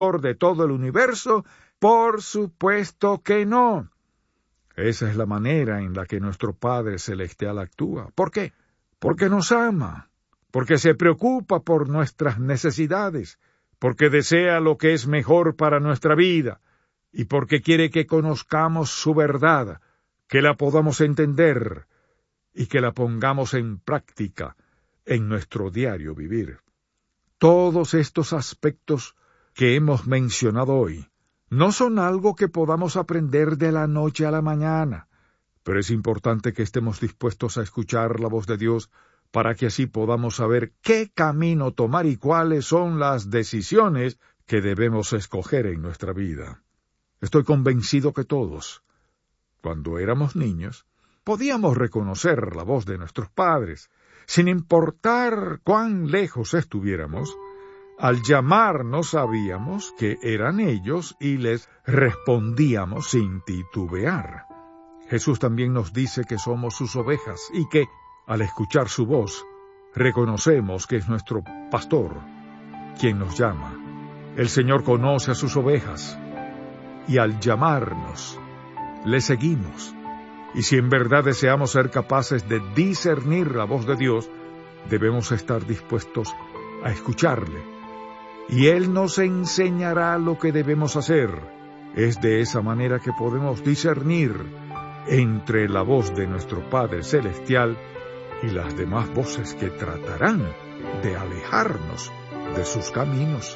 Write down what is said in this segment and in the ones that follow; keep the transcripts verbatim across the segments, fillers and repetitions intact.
de todo el universo? Por supuesto que no. Esa es la manera en la que nuestro Padre Celestial actúa. ¿Por qué? Porque nos ama, porque se preocupa por nuestras necesidades, porque desea lo que es mejor para nuestra vida, y porque quiere que conozcamos su verdad, que la podamos entender, y que la pongamos en práctica en nuestro diario vivir. Todos estos aspectos que hemos mencionado hoy no son algo que podamos aprender de la noche a la mañana, pero es importante que estemos dispuestos a escuchar la voz de Dios para que así podamos saber qué camino tomar y cuáles son las decisiones que debemos escoger en nuestra vida. Estoy convencido que todos, cuando éramos niños, podíamos reconocer la voz de nuestros padres, sin importar cuán lejos estuviéramos. Al llamarnos sabíamos que eran ellos y les respondíamos sin titubear. Jesús también nos dice que somos sus ovejas y que, al escuchar su voz, reconocemos que es nuestro pastor quien nos llama. El Señor conoce a sus ovejas y al llamarnos, le seguimos. Y si en verdad deseamos ser capaces de discernir la voz de Dios, debemos estar dispuestos a escucharle. Y Él nos enseñará lo que debemos hacer. Es de esa manera que podemos discernir entre la voz de nuestro Padre Celestial y las demás voces que tratarán de alejarnos de sus caminos.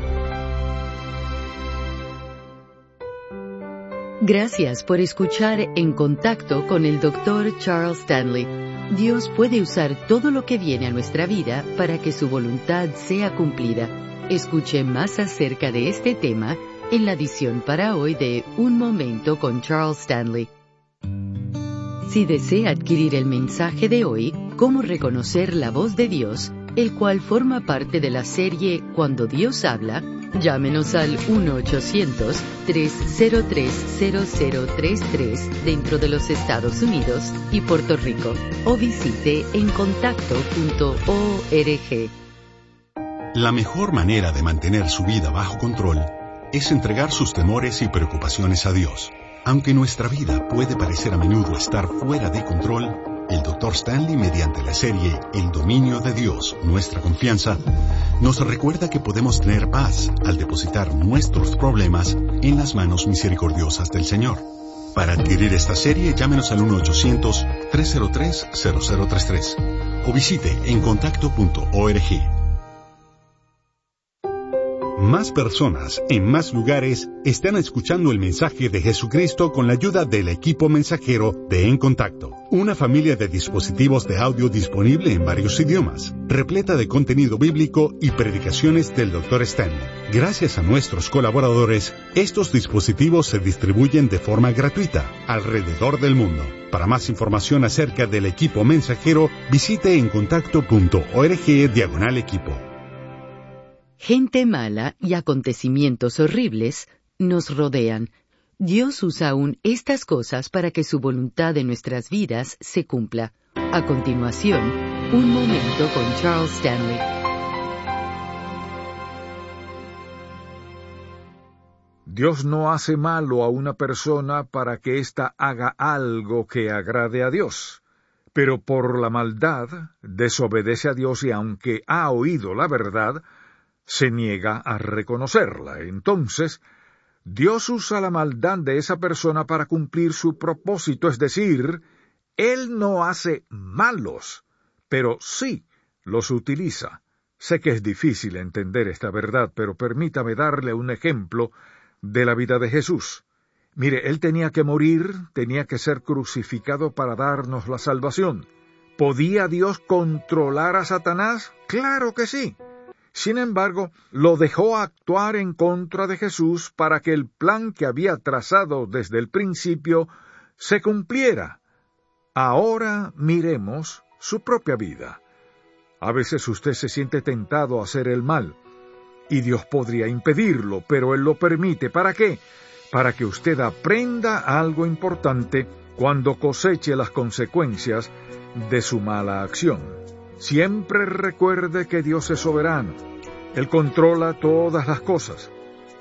Gracias por escuchar En Contacto con el doctor Charles Stanley. Dios puede usar todo lo que viene a nuestra vida para que su voluntad sea cumplida. Escuche más acerca de este tema en la edición para hoy de Un Momento con Charles Stanley. Si desea adquirir el mensaje de hoy, Cómo reconocer la voz de Dios, el cual forma parte de la serie Cuando Dios habla, llámenos al uno ochocientos, tres cero tres, cero cero tres tres dentro de los Estados Unidos y Puerto Rico, o visite en contacto punto org. La mejor manera de mantener su vida bajo control es entregar sus temores y preocupaciones a Dios. Aunque nuestra vida puede parecer a menudo estar fuera de control, el doctor Stanley, mediante la serie El dominio de Dios, nuestra confianza, nos recuerda que podemos tener paz al depositar nuestros problemas en las manos misericordiosas del Señor. Para adquirir esta serie, llámenos al uno ochocientos, tres cero tres, cero cero tres tres o visite en contacto punto org. Más personas, en más lugares, están escuchando el mensaje de Jesucristo con la ayuda del equipo mensajero de En Contacto. Una familia de dispositivos de audio disponible en varios idiomas, repleta de contenido bíblico y predicaciones del doctor Stanley. Gracias a nuestros colaboradores, estos dispositivos se distribuyen de forma gratuita alrededor del mundo. Para más información acerca del equipo mensajero, visite en contacto punto org diagonal equipo. Gente mala y acontecimientos horribles nos rodean. Dios usa aún estas cosas para que su voluntad en nuestras vidas se cumpla. A continuación, Un Momento con Charles Stanley. Dios no hace malo a una persona para que ésta haga algo que agrade a Dios, pero por la maldad desobedece a Dios y aunque ha oído la verdad, se niega a reconocerla. Entonces, Dios usa la maldad de esa persona para cumplir su propósito, es decir, Él no hace malos, pero sí los utiliza. Sé que es difícil entender esta verdad, pero permítame darle un ejemplo de la vida de Jesús. Mire, Él tenía que morir, tenía que ser crucificado para darnos la salvación. ¿Podía Dios controlar a Satanás? ¡Claro que sí! Sin embargo, lo dejó actuar en contra de Jesús para que el plan que había trazado desde el principio se cumpliera. Ahora miremos su propia vida. A veces usted se siente tentado a hacer el mal, y Dios podría impedirlo, pero Él lo permite. ¿Para qué? Para que usted aprenda algo importante cuando coseche las consecuencias de su mala acción. Siempre recuerde que Dios es soberano. Él controla todas las cosas.